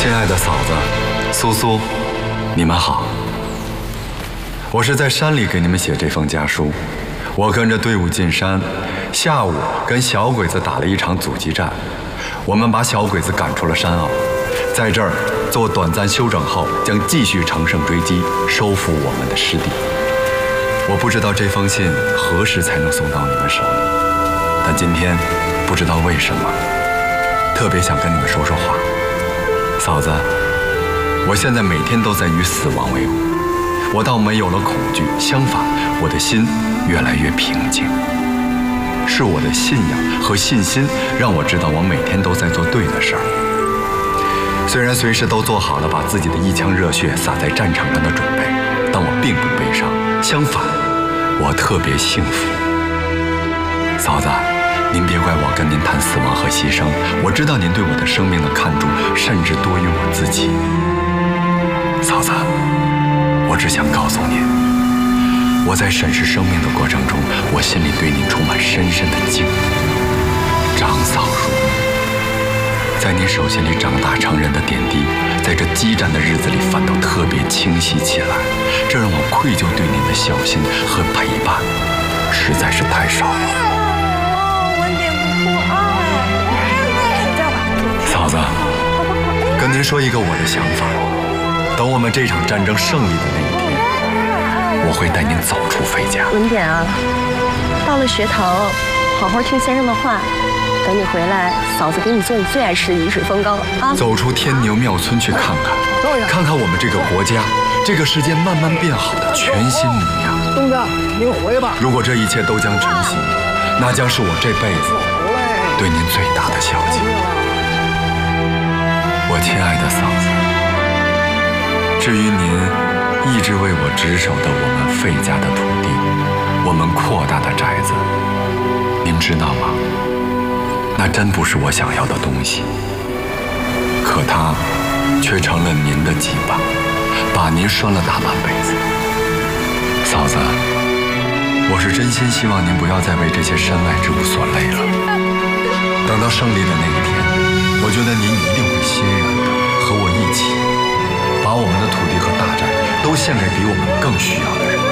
亲爱的嫂子，苏苏，你们好。我是在山里给你们写这封家书。我跟着队伍进山，下午跟小鬼子打了一场阻击战，我们把小鬼子赶出了山坳，在这儿做短暂休整后，将继续乘胜追击，收复我们的失地。我不知道这封信何时才能送到你们手里，但今天不知道为什么，特别想跟你们说说话。嫂子，我现在每天都在与死亡为伍，我倒没有了恐惧，相反，我的心越来越平静。是我的信仰和信心让我知道我每天都在做对的事儿。虽然随时都做好了把自己的一腔热血洒在战场上的准备，但我并不悲伤，相反，我特别幸福。嫂子，您别怪我跟您谈死亡和牺牲，我知道您对我的生命的看重甚至多于我自己。嫂子，我只想告诉您，我在审视生命的过程中，我心里对您充满深深的敬。长嫂如母，在您手心里长大成人的点滴，在这激战的日子里反倒特别清晰起来，这让我愧疚对您的孝心和陪伴实在是太少了。嫂子，跟您说一个我的想法，等我们这场战争胜利的那一天，我会带您走出费家。 文典啊，到了学堂，好好听先生的话。等你回来，嫂子给你做你最爱吃的雨水风糕啊！ 走出天牛庙村去看看，看看我们这个国家、这个世界慢慢变好的全新模样。 东子，您回吧。 如果这一切都将成型，那将是我这辈子对您最大的孝敬。我亲爱的嫂子，至于您一直为我值守的我们费家的土地，我们扩大的宅子，您知道吗？那真不是我想要的东西，可它却成了您的羁绊，把您拴了大半辈子。嫂子，我是真心希望您不要再为这些身外之物所累了。等到胜利的那一天，我觉得您一定会欣然的和我一起，把我们的土地和大宅都献给比我们更需要的人。